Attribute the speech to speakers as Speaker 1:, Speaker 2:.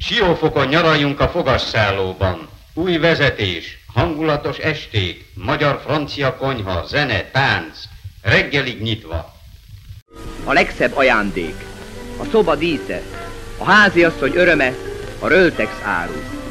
Speaker 1: Siófokon nyaraljunk a fogasszállóban. Új vezetés, hangulatos esték, magyar-francia konyha, zene, tánc, reggelig nyitva.
Speaker 2: A legszebb ajándék, a szoba dísze, a háziasszony öröme, a Röltex áru.